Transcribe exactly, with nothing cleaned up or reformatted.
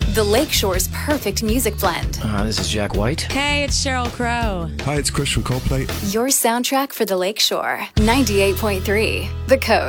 The Lakeshore's perfect music blend. Uh, this is Jack White. Hey, it's Sheryl Crow. Hi, it's Chris from Coldplay. Your soundtrack for the Lakeshore. ninety-eight point three. The Coast.